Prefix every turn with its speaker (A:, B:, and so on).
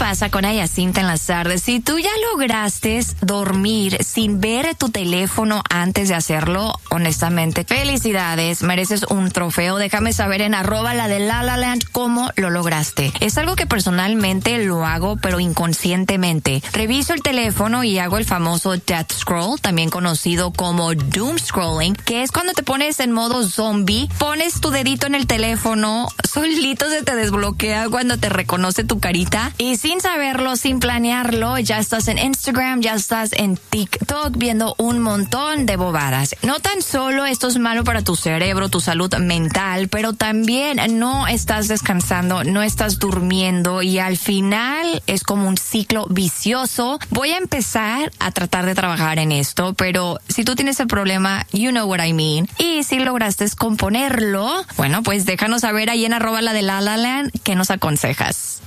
A: pasa con Ayacinta en las tardes. Si tú ya lograste dormir sin ver tu teléfono antes de hacerlo, honestamente, felicidades, mereces un trofeo. Déjame saber en @la_de_La_La_Land cómo lo lograste. Es algo que personalmente lo hago, pero inconscientemente. Reviso el teléfono y hago el famoso death scroll, también conocido como doom scrolling, que es cuando te pones en modo zombie, pones tu dedito en el teléfono, solito se te desbloquea cuando te reconoce tu carita y sin saberlo, sin planearlo, ya estás en Instagram, ya estás en TikTok viendo un montón de bobadas. No tan solo esto es malo para tu cerebro, tu salud mental, pero también no estás descansando, no estás durmiendo y al final es como un ciclo vicioso. Voy a empezar a tratar de trabajar en esto, pero si tú tienes el problema, you know what I mean. Y si lograste componerlo, bueno, pues déjanos saber ahí en @la_de_La_La_Land qué nos aconsejas.